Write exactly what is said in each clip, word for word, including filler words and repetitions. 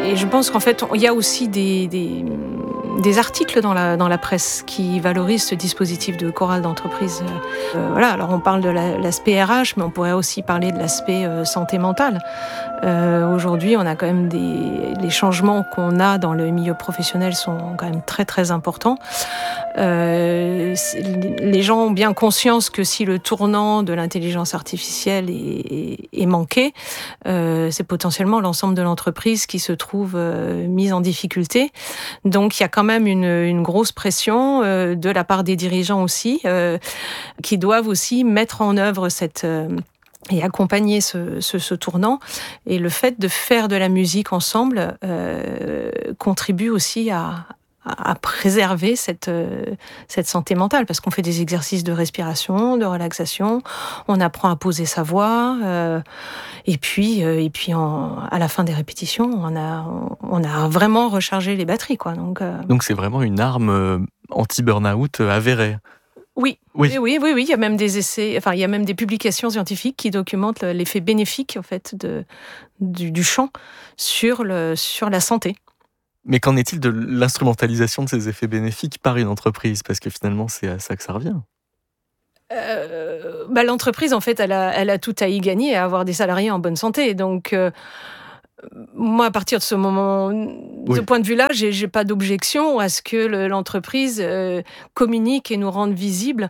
et je pense qu'en fait, il y a aussi des, des, des articles dans la, dans la presse qui valorisent ce dispositif de chorale d'entreprise. Euh, voilà, alors on parle de la, l'aspect R H, mais on pourrait aussi parler de l'aspect euh, santé mentale. Euh, aujourd'hui, on a quand même des... Les changements qu'on a dans le milieu professionnel sont quand même très, très importants. Euh, les gens ont bien conscience que si le tournant de l'intelligence artificielle est, est, est manqué, euh, c'est potentiellement l'ensemble de l'entreprise qui se trouve euh, mise en difficulté. Donc il y a quand même une, une grosse pression euh, de la part des dirigeants aussi, euh, qui doivent aussi mettre en œuvre cette... Euh, et accompagner ce, ce, ce tournant. Et le fait de faire de la musique ensemble euh, contribue aussi à, à préserver cette, cette santé mentale, parce qu'on fait des exercices de respiration, de relaxation, on apprend à poser sa voix, euh, et puis, euh, et puis en, à la fin des répétitions, on a, on a vraiment rechargé les batteries, quoi. Donc, euh... Donc c'est vraiment une arme anti-burn-out avérée. Oui, oui, oui, oui, oui, oui. Il y a même des essais, enfin, il y a même des publications scientifiques qui documentent l'effet bénéfique, en fait, de, du, du chant sur, le, sur la santé. Mais qu'en est-il de l'instrumentalisation de ces effets bénéfiques par une entreprise ? Parce que finalement, c'est à ça que ça revient. Euh, bah, l'entreprise, en fait, elle a, elle a tout à y gagner, à avoir des salariés en bonne santé. Donc, euh, moi, à partir de ce moment, de oui. ce point de vue-là, j'ai, j'ai pas d'objection à ce que le, l'entreprise euh, communique et nous rende visibles,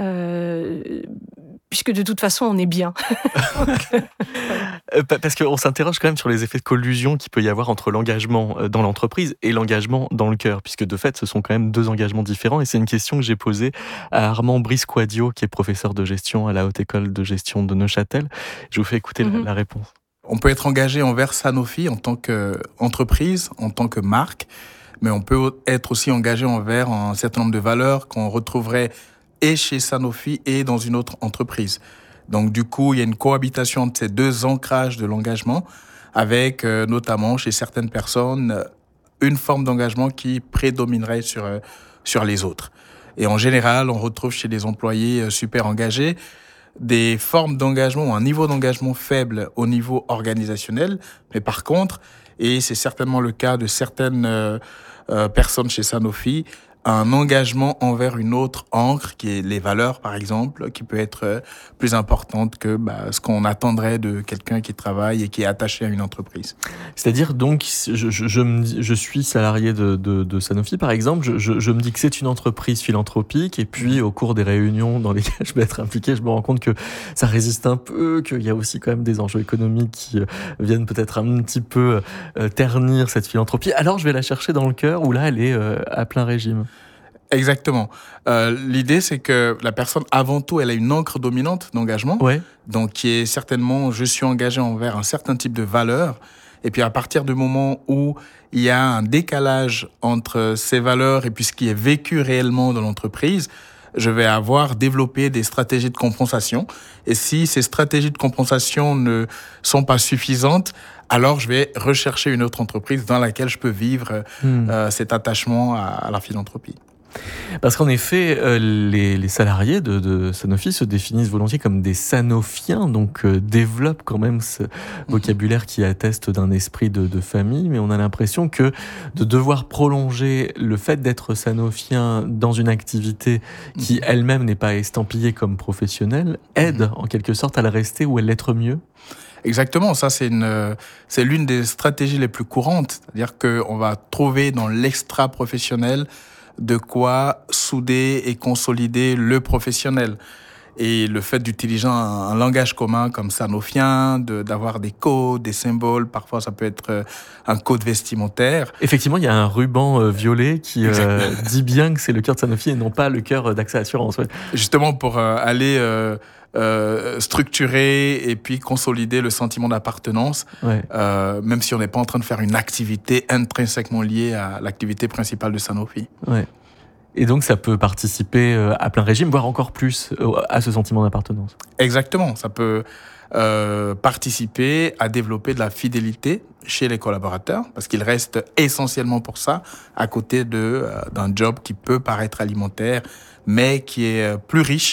euh, puisque de toute façon, on est bien. Donc, euh, Parce qu'on s'interroge quand même sur les effets de collusion qu'il peut y avoir entre l'engagement dans l'entreprise et l'engagement dans le cœur, puisque de fait, ce sont quand même deux engagements différents. Et c'est une question que j'ai posée à Armand Brisquadio, qui est professeur de gestion à la Haute École de Gestion de Neuchâtel. Je vous fais écouter mm-hmm. la, la réponse. On peut être engagé envers Sanofi en tant qu'entreprise, en tant que marque, mais on peut être aussi engagé envers un certain nombre de valeurs qu'on retrouverait et chez Sanofi et dans une autre entreprise. Donc du coup, il y a une cohabitation de ces deux ancrages de l'engagement avec euh, notamment chez certaines personnes une forme d'engagement qui prédominerait sur, euh, sur les autres. Et en général, on retrouve chez les employés euh, super engagés des formes d'engagement ou un niveau d'engagement faible au niveau organisationnel. Mais par contre, et c'est certainement le cas de certaines euh, euh, personnes chez Sanofi, un engagement envers une autre ancre, qui est les valeurs, par exemple, qui peut être plus importante que bah, ce qu'on attendrait de quelqu'un qui travaille et qui est attaché à une entreprise. C'est-à-dire, donc, je, je, je, me, je suis salarié de, de, de Sanofi, par exemple, je, je, je me dis que c'est une entreprise philanthropique, et puis au cours des réunions dans lesquelles je vais être impliqué, je me rends compte que ça résiste un peu, qu'il y a aussi quand même des enjeux économiques qui viennent peut-être un petit peu ternir cette philanthropie. Alors, je vais la chercher dans le cœur, où là, elle est à plein régime. Exactement. Euh, l'idée, c'est que la personne, avant tout, elle a une ancre dominante d'engagement. Ouais. Donc, qui est certainement, je suis engagé envers un certain type de valeurs. Et puis, à partir du moment où il y a un décalage entre ces valeurs et puis ce qui est vécu réellement dans l'entreprise, je vais avoir développé des stratégies de compensation. Et si ces stratégies de compensation ne sont pas suffisantes, alors je vais rechercher une autre entreprise dans laquelle je peux vivre mmh. euh, cet attachement à, à la philanthropie. Parce qu'en effet, euh, les, les salariés de, de Sanofi se définissent volontiers comme des sanofiens, donc euh, développent quand même ce vocabulaire qui atteste d'un esprit de, de famille, mais on a l'impression que de devoir prolonger le fait d'être sanofien dans une activité qui elle-même n'est pas estampillée comme professionnelle aide en quelque sorte à le rester ou à l'être mieux. Exactement, ça c'est une, c'est l'une des stratégies les plus courantes, c'est-à-dire qu'on va trouver dans l'extra-professionnel de quoi souder et consolider le professionnel. Et le fait d'utiliser un, un langage commun comme sanofien, de, d'avoir des codes, des symboles, parfois ça peut être un code vestimentaire. Effectivement, il y a un ruban euh, violet qui euh, dit bien que c'est le cœur de Sanofi et non pas le cœur d'A X A Assurance. Ouais. Justement pour euh, aller euh, euh, structurer et puis consolider le sentiment d'appartenance, ouais. euh, même si on n'est pas en train de faire une activité intrinsèquement liée à l'activité principale de Sanofi. Ouais. Et donc, ça peut participer à plein régime, voire encore plus à ce sentiment d'appartenance. Exactement. Ça peut euh, participer à développer de la fidélité chez les collaborateurs, parce qu'ils restent essentiellement pour ça, à côté de, euh, d'un job qui peut paraître alimentaire, mais qui est plus riche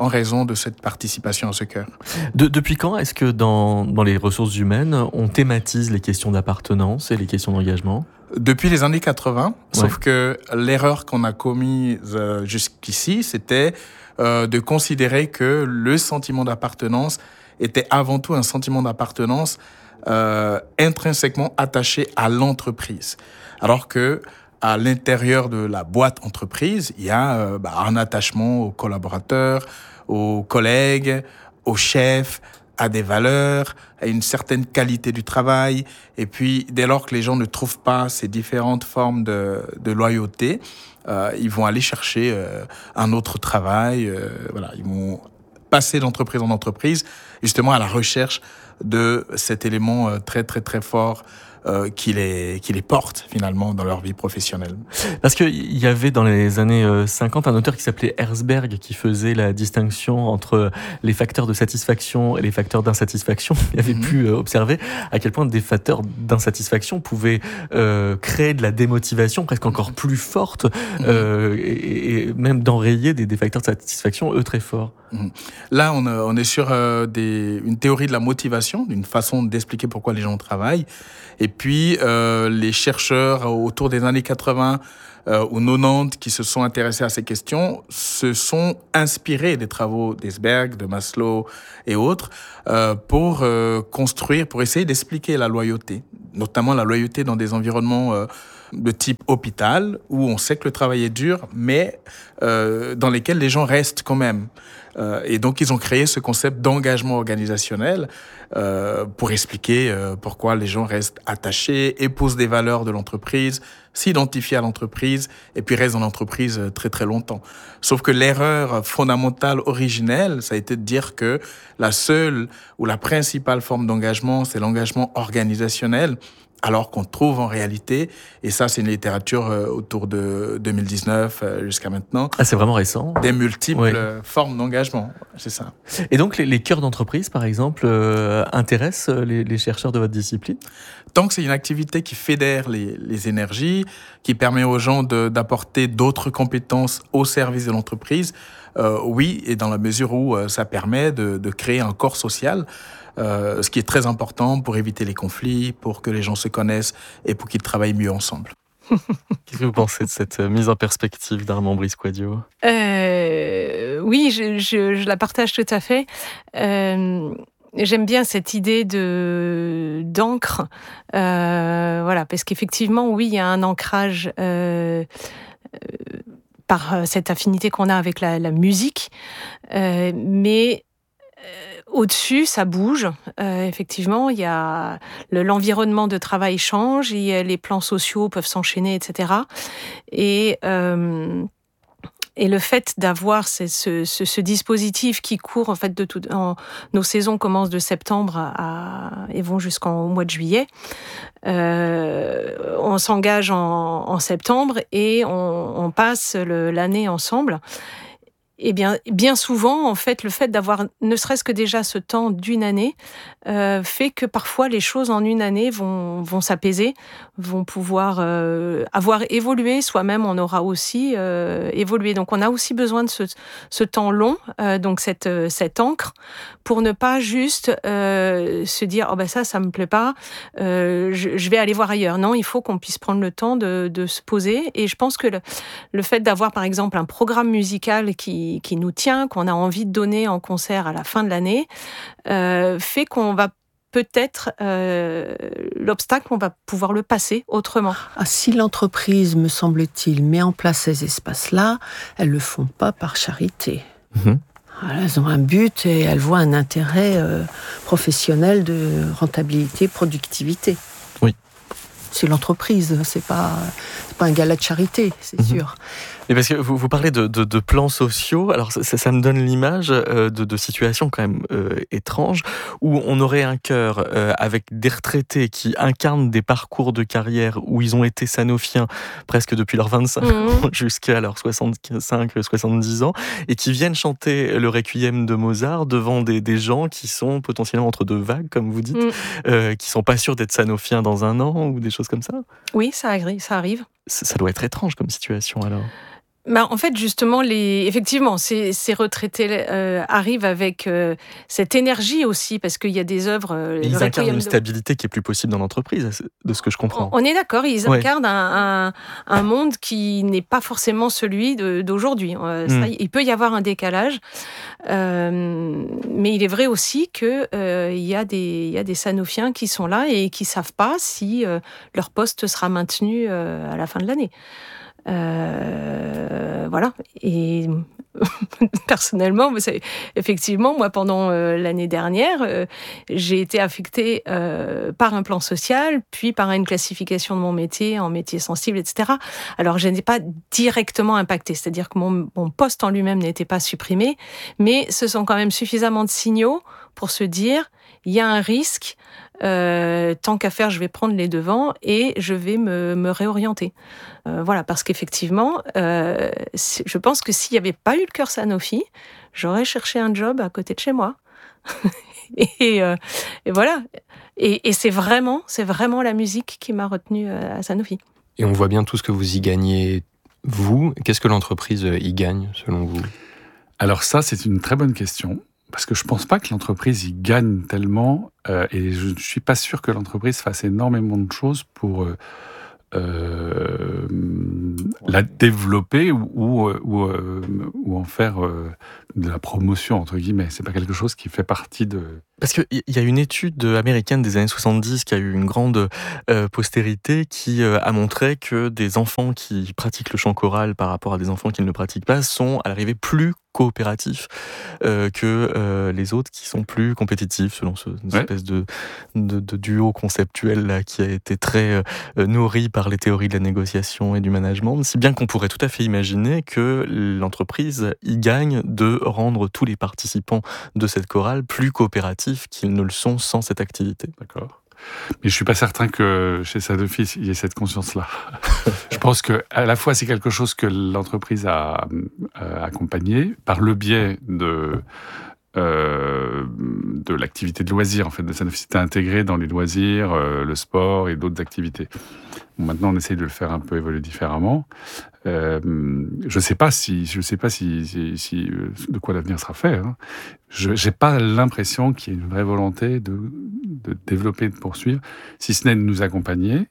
en raison de cette participation à ce chœur. De, depuis quand est-ce que dans, dans les ressources humaines, on thématise les questions d'appartenance et les questions d'engagement ? Depuis les années quatre-vingts, Ouais. sauf que l'erreur qu'on a commise euh, jusqu'ici, c'était euh, de considérer que le sentiment d'appartenance était avant tout un sentiment d'appartenance euh, intrinsèquement attaché à l'entreprise. Alors que à l'intérieur de la boîte entreprise, il y a euh, bah, un attachement aux collaborateurs, aux collègues, aux chefs, à des valeurs, à une certaine qualité du travail. Et puis, dès lors que les gens ne trouvent pas ces différentes formes de, de loyauté, euh, ils vont aller chercher euh, un autre travail. Euh, voilà, ils vont passer d'entreprise en entreprise, justement à la recherche de cet élément euh, très, très, très fort euh, qui les, qui les porte finalement dans leur vie professionnelle. Parce qu'il y avait dans les années cinquante un auteur qui s'appelait Herzberg qui faisait la distinction entre les facteurs de satisfaction et les facteurs d'insatisfaction. Il avait mm-hmm. pu observer à quel point des facteurs d'insatisfaction pouvaient euh, créer de la démotivation presque encore plus forte mm-hmm. euh, et, et même d'enrayer des, des facteurs de satisfaction, eux, très forts. Mm-hmm. Là, on, on est sur euh, des, une théorie de la motivation, d'une façon d'expliquer pourquoi les gens travaillent. Et puis, euh, les chercheurs autour des années quatre-vingts euh, ou quatre-vingt-dix qui se sont intéressés à ces questions se sont inspirés des travaux d'Herzberg, de Maslow et autres euh, pour euh, construire, pour essayer d'expliquer la loyauté, notamment la loyauté dans des environnements euh, de type hôpital, où on sait que le travail est dur, mais euh, dans lesquels les gens restent quand même. Euh, et donc, ils ont créé ce concept d'engagement organisationnel euh, pour expliquer euh, pourquoi les gens restent attachés, épousent des valeurs de l'entreprise, s'identifient à l'entreprise et puis restent dans l'entreprise très très longtemps. Sauf que l'erreur fondamentale originelle, ça a été de dire que la seule ou la principale forme d'engagement, c'est l'engagement organisationnel, alors qu'on trouve en réalité, et ça c'est une littérature euh, autour de deux mille dix-neuf euh, jusqu'à maintenant. Ah, c'est vraiment récent. Des multiples oui. euh, formes d'engagement, c'est ça. Et donc les, les cœurs d'entreprise, par exemple, euh, intéressent les, les chercheurs de votre discipline ? Tant que c'est une activité qui fédère les, les énergies, qui permet aux gens de, d'apporter d'autres compétences au service de l'entreprise, euh, oui, et dans la mesure où euh, ça permet de, de créer un corps social, Euh, ce qui est très important pour éviter les conflits, pour que les gens se connaissent et pour qu'ils travaillent mieux ensemble. Qu'est-ce que vous pensez de cette mise en perspective d'Armand Brice-Quadio ? euh, Oui, je, je, je la partage tout à fait. Euh, j'aime bien cette idée de, d'encre, euh, voilà, parce qu'effectivement, oui, il y a un ancrage euh, euh, par cette affinité qu'on a avec la, la musique, euh, mais au-dessus, ça bouge. Euh, effectivement, il y a le, l'environnement de travail change, il y a, les plans sociaux peuvent s'enchaîner, et cetera. Et, euh, et le fait d'avoir ce, ce, ce, ce dispositif qui court, en fait, de tout, en, nos saisons commencent de septembre à, à, et vont jusqu'au mois de juillet. Euh, on s'engage en, en septembre et on, on passe le, l'année ensemble. Et bien, bien souvent, en fait, le fait d'avoir ne serait-ce que déjà ce temps d'une année euh, fait que parfois les choses en une année vont, vont s'apaiser, vont pouvoir euh, avoir évolué, soi-même on aura aussi euh, évolué. Donc on a aussi besoin de ce, ce temps long, euh, donc cette, cette encre, pour ne pas juste euh, se dire « oh ben ça, ça me plaît pas, euh, je, je vais aller voir ailleurs ». Non, il faut qu'on puisse prendre le temps de, de se poser. Et je pense que le, le fait d'avoir par exemple un programme musical qui qui nous tient, qu'on a envie de donner en concert à la fin de l'année, euh, fait qu'on va peut-être, euh, l'obstacle, on va pouvoir le passer autrement. Ah, si l'entreprise, me semble-t-il, met en place ces espaces-là, elles ne le font pas par charité. Mmh. Elles ont un but et elles voient un intérêt euh, professionnel de rentabilité, productivité. Oui. C'est l'entreprise, c'est pas, c'est pas un gala de charité, c'est mmh. sûr. Et parce que vous, vous parlez de, de, de plans sociaux, alors ça, ça me donne l'image euh, de, de situations quand même euh, étranges où on aurait un chœur euh, avec des retraités qui incarnent des parcours de carrière où ils ont été sanofiens presque depuis leurs vingt-cinq mmh. ans jusqu'à leurs soixante-cinq soixante-dix ans et qui viennent chanter le Requiem de Mozart devant des, des gens qui sont potentiellement entre deux vagues, comme vous dites, mmh. euh, qui sont pas sûrs d'être sanofiens dans un an ou des choses comme ça. Oui, ça arrive. Ça arrive. Ça, ça doit être étrange comme situation alors. Bah, en fait, justement, les... effectivement, ces, ces retraités euh, arrivent avec euh, cette énergie aussi, parce qu'il y a des œuvres... Euh, ils incarnent une de... stabilité qui est plus possible dans l'entreprise, de ce que je comprends. On, on est d'accord, ils ouais. incarnent un, un, un monde qui n'est pas forcément celui de, d'aujourd'hui. Euh, ça, mm. Il peut y avoir un décalage, euh, mais il est vrai aussi qu'il euh, y a des, y a des Sanofiens qui sont là et qui ne savent pas si euh, leur poste sera maintenu euh, à la fin de l'année. Euh, voilà. Et personnellement, vous savez, effectivement, moi, pendant euh, l'année dernière, euh, j'ai été affectée euh, par un plan social, puis par une classification de mon métier en métier sensible, et cetera. Alors, je n'ai pas directement impacté, c'est-à-dire que mon, mon poste en lui-même n'était pas supprimé, mais ce sont quand même suffisamment de signaux pour se dire, il y a un risque. Euh, tant qu'à faire, je vais prendre les devants et je vais me, me réorienter. Euh, voilà, parce qu'effectivement, euh, je pense que s'il n'y avait pas eu le cœur Sanofi, j'aurais cherché un job à côté de chez moi. et, euh, et voilà. Et, et c'est vraiment, c'est vraiment la musique qui m'a retenue à Sanofi. Et on voit bien tout ce que vous y gagnez, vous. Qu'est-ce que l'entreprise y gagne, selon vous ? Alors ça, c'est une très bonne question. Parce que je ne pense pas que l'entreprise y gagne tellement, euh, et je ne suis pas sûr que l'entreprise fasse énormément de choses pour euh, euh, la développer ou, ou, ou, euh, ou en faire euh, de la promotion, entre guillemets. Ce n'est pas quelque chose qui fait partie de... Parce qu'il y a une étude américaine des années soixante-dix qui a eu une grande euh, postérité qui euh, a montré que des enfants qui pratiquent le chant choral par rapport à des enfants qui ne le pratiquent pas sont à l'arrivée plus coopératifs euh, que euh, les autres qui sont plus compétitifs, selon ce, une ouais. espèce de, de, de duo conceptuel là, qui a été très euh, nourri par les théories de la négociation et du management, si bien qu'on pourrait tout à fait imaginer que l'entreprise y gagne de rendre tous les participants de cette chorale plus coopératifs qu'ils ne le sont sans cette activité. D'accord. Mais je ne suis pas certain que chez Sanofi, il y ait cette conscience-là. Je pense qu'à la fois, c'est quelque chose que l'entreprise a, a accompagné par le biais de, euh, de l'activité de loisirs. En fait, de Sanofi, c'était intégré dans les loisirs, euh, le sport et d'autres activités. Bon, maintenant, on essaye de le faire un peu évoluer différemment. Euh, je ne sais pas si, je sais pas si, si, si de quoi l'avenir sera fait. Hein. Je n'ai pas l'impression qu'il y ait une vraie volonté de, de développer, de poursuivre, si ce n'est de nous accompagner.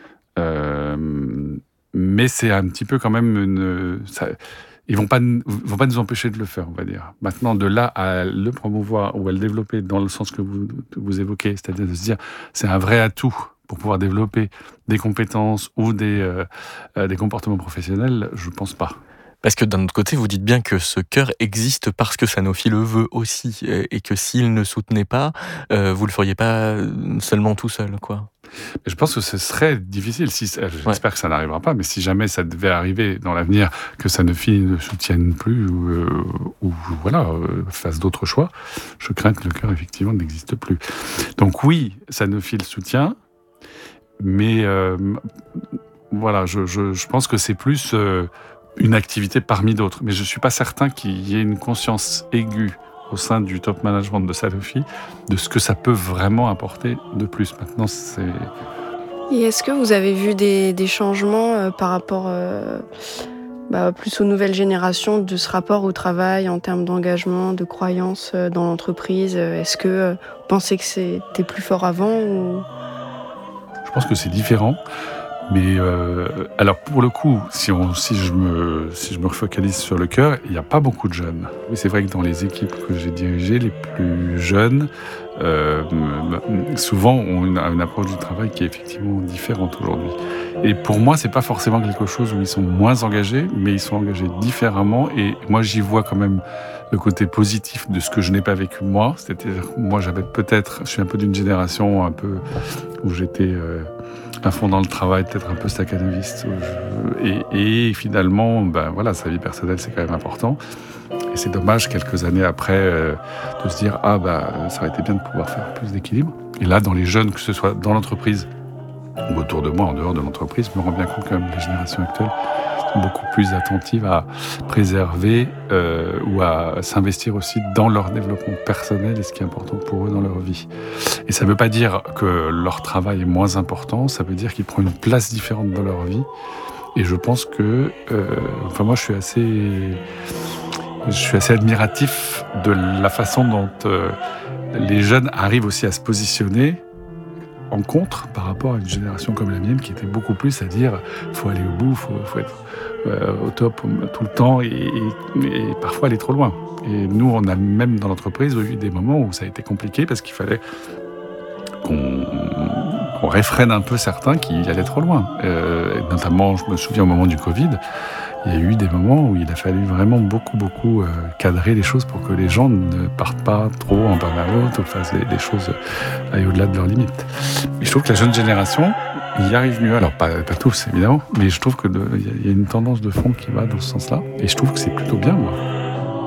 Euh, mais c'est un petit peu quand même une... Ça, ils ne vont pas, vont pas nous empêcher de le faire, on va dire. Maintenant, de là à le promouvoir ou à le développer dans le sens que vous, vous évoquez, c'est-à-dire de se dire c'est un vrai atout pour pouvoir développer des compétences ou des, euh, des comportements professionnels, je ne pense pas. Parce que d'un autre côté, vous dites bien que ce cœur existe parce que Sanofi le veut aussi, et que s'il ne soutenait pas, euh, vous ne le feriez pas seulement tout seul, quoi. Je pense que ce serait difficile, si, j'espère ouais. que ça n'arrivera pas, mais si jamais ça devait arriver dans l'avenir, que Sanofi ne soutienne plus ou, euh, ou voilà, euh, fasse d'autres choix, je crains que le cœur, effectivement, n'existe plus. Donc oui, Sanofi le soutient, mais euh, voilà, je, je, je pense que c'est plus euh, une activité parmi d'autres. Mais je ne suis pas certain qu'il y ait une conscience aiguë au sein du top management de Sanofi de ce que ça peut vraiment apporter de plus. Maintenant, c'est... Et est-ce que vous avez vu des, des changements euh, par rapport euh, bah, plus aux nouvelles générations de ce rapport au travail en termes d'engagement, de croyance euh, dans l'entreprise ? Est-ce que euh, vous pensez que c'était plus fort avant ou... Je pense que c'est différent. Mais euh, alors pour le coup, si, on, si, je me, si je me refocalise sur le cœur, il n'y a pas beaucoup de jeunes. Oui, c'est vrai que dans les équipes que j'ai dirigées, les plus jeunes, euh, souvent ont une, une approche du travail qui est effectivement différente aujourd'hui. Et pour moi, c'est pas forcément quelque chose où ils sont moins engagés, mais ils sont engagés différemment. Et moi, j'y vois quand même le côté positif de ce que je n'ai pas vécu moi. C'est-à-dire, moi, j'avais peut-être, je suis un peu d'une génération un peu où j'étais euh, à fond dans le travail, peut-être un peu staccanoviste. Et, et finalement, ben voilà, sa vie personnelle, c'est quand même important. Et c'est dommage, quelques années après, euh, de se dire « Ah, bah, ça aurait été bien de pouvoir faire plus d'équilibre. » Et là, dans les jeunes, que ce soit dans l'entreprise ou autour de moi, en dehors de l'entreprise, je me rends bien compte que même les générations actuelles sont beaucoup plus attentives à préserver euh, ou à s'investir aussi dans leur développement personnel et ce qui est important pour eux dans leur vie. Et ça ne veut pas dire que leur travail est moins important, ça veut dire qu'il prend une place différente dans leur vie. Et je pense que, euh, enfin moi je suis assez, je suis assez admiratif de la façon dont euh, les jeunes arrivent aussi à se positionner en contre par rapport à une génération comme la mienne qui était beaucoup plus à dire faut aller au bout, faut, faut être euh, au top tout le temps et, et, et parfois aller trop loin. Et nous, on a même dans l'entreprise eu des moments où ça a été compliqué parce qu'il fallait qu'on, qu'on réfrène un peu certains qui allaient trop loin. Euh, notamment, je me souviens au moment du Covid, il y a eu des moments où il a fallu vraiment beaucoup, beaucoup euh, cadrer les choses pour que les gens ne partent pas trop en burn-out ou fassent des, des choses euh, aillent au-delà de leurs limites. Et je trouve que la jeune génération y arrive mieux. Alors, pas, pas tous, évidemment, mais je trouve qu'il y a une tendance de fond qui va dans ce sens-là. Et je trouve que c'est plutôt bien, moi.